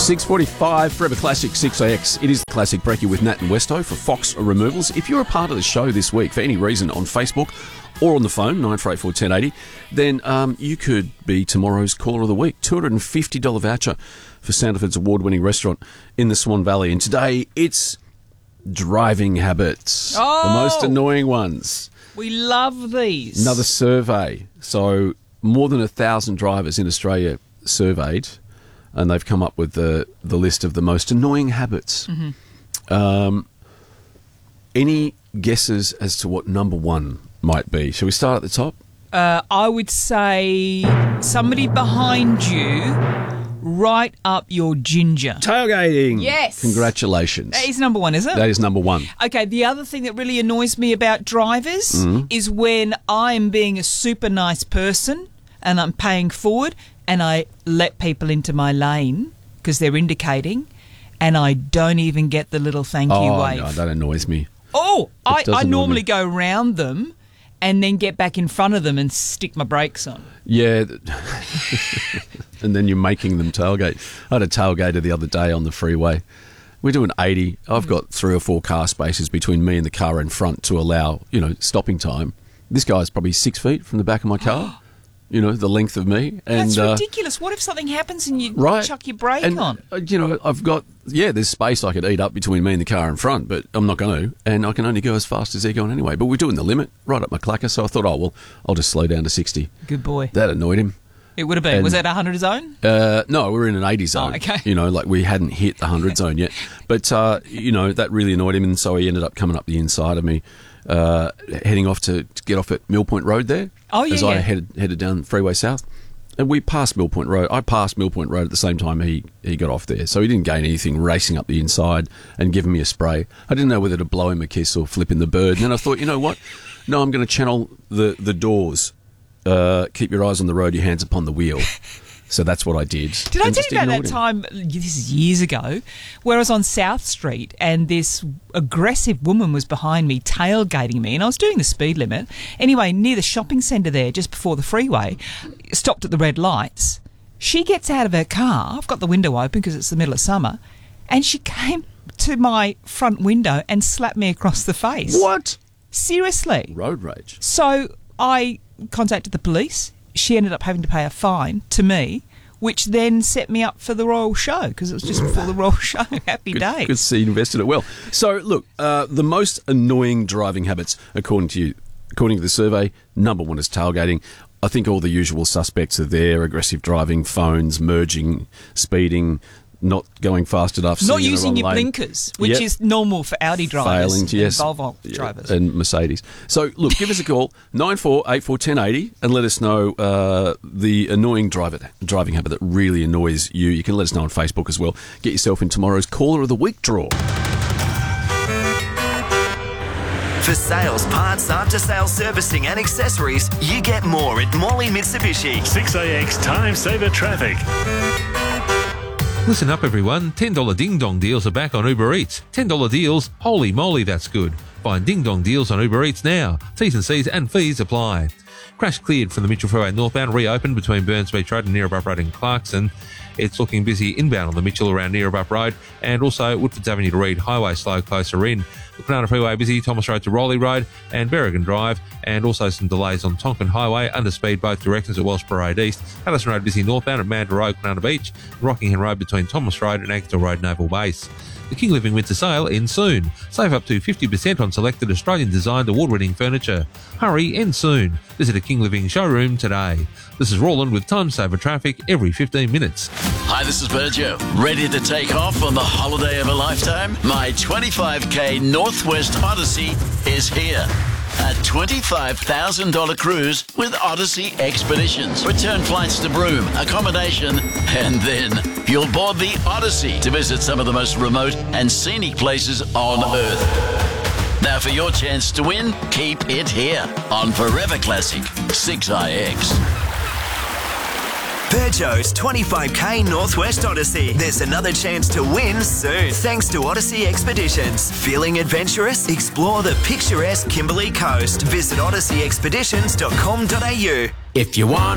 6:45, Forever Classic 6AX. It is the Classic Brekkie with Nat and Westo for Fox Removals. If you're a part of the show this week for any reason on Facebook or on the phone, 9484 1080, then you could be tomorrow's Caller of the Week. $250 voucher for Sandifer's award-winning restaurant in the Swan Valley. And today it's driving habits. Oh! The most annoying ones. We love these. Another survey. So more than 1,000 drivers in Australia surveyed, and they've come up with the list of the most annoying habits. Mm-hmm. Any guesses as to what number one might be? Shall we start at the top? I would say somebody behind you right up your ginger. Tailgating. Yes. Congratulations. That is number one, is it? That is number one. Okay, the other thing that really annoys me about drivers is when I'm being a super nice person and I'm paying forward and I let people into my lane because they're indicating and I don't even get the little thank you wave. No, that annoys me. Oh, I normally me. go round them and then get back in front of them and stick my brakes on. Yeah. And then you're making them tailgate. I had a tailgater the other day on the freeway. We're doing 80. I've got 3 or 4 car spaces between me and the car in front to allow, stopping time. This guy's probably 6 feet from the back of my car. The length of me. And, that's ridiculous. What if something happens and you chuck your brake on? I've got, there's space I could eat up between me and the car in front, but I'm not going to. And I can only go as fast as they're going anyway. But we're doing the limit right up my clacker, so I thought, I'll just slow down to 60. Good boy. That annoyed him. It would have been. Was that a 100 zone? No, we're in an 80 zone. Oh, okay. We hadn't hit the 100 zone yet. But, that really annoyed him, and so he ended up coming up the inside of me, heading off to get off at Mill Point Road there. Oh, yeah. As I headed down Freeway South. And we passed Mill Point Road. I passed Mill Point Road at the same time he got off there. So he didn't gain anything racing up the inside and giving me a spray. I didn't know whether to blow him a kiss or flip him the bird. And then I thought, you know what? No, I'm going to channel the doors. Keep your eyes on the road, your hands upon the wheel. So that's what I did. Did I tell you about that time, this is years ago, where I was on South Street and this aggressive woman was behind me tailgating me and I was doing the speed limit. Anyway, near the shopping centre there, just before the freeway, stopped at the red lights. She gets out of her car, I've got the window open because it's the middle of summer, and she came to my front window and slapped me across the face. What? Seriously. Road rage. So I contacted the police. She ended up having to pay a fine to me, which then set me up for the Royal Show because it was just before the Royal Show. Happy days. Good to see you invested it well. So, look, the most annoying driving habits, according to the survey, number one is tailgating. I think all the usual suspects are there: aggressive driving, phones, merging, speeding, not going fast enough, not using your blinkers, which is normal for Audi drivers, failing, yes, and Volvo drivers, and Mercedes. So, look, give us a call 9484 1080 and let us know the annoying driving habit that really annoys you. You can let us know on Facebook as well. Get yourself in tomorrow's Caller of the Week draw. For sales, parts, after-sales servicing and accessories, you get more at Morley Mitsubishi. 6AX Time Saver Traffic. Listen up, everyone. $10 ding-dong deals are back on Uber Eats. $10 deals? Holy moly, that's good. Find ding-dong deals on Uber Eats now. T's and C's and fees apply. Crash cleared from the Mitchell Freeway northbound, reopened between Burns Beach Road and Neerabup Road in Clarkson. It's looking busy inbound on the Mitchell around Neerabup Road, and also Woodfords Avenue to Reed Highway slow closer in. The Kwinana Freeway busy, Thomas Road to Rowley Road and Berrigan Drive, and also some delays on Tonkin Highway, under speed both directions at Wellsborough Road East. Allison Road busy northbound at Mandurah Road, Kwinana Beach, and Rockingham Road between Thomas Road and Agdale Road Naval Base. The King Living Winter Sale ends soon. Save up to 50% on selected Australian-designed award-winning furniture. Hurry, end soon. Visit a King Living showroom today. This is Roland with Time Saver Traffic every 15 minutes. Hi, this is Virgil. Ready to take off on the holiday of a lifetime? My 25k Northwest Odyssey is here. A $25,000 cruise with Odyssey Expeditions. Return flights to Broome, accommodation, and then you'll board the Odyssey to visit some of the most remote and scenic places on Earth. Now for your chance to win, keep it here on Forever Classic 6IX. Peugeot's 25k Northwest Odyssey. There's another chance to win soon, thanks to Odyssey Expeditions. Feeling adventurous? Explore the picturesque Kimberley Coast. Visit odysseyexpeditions.com.au. If you want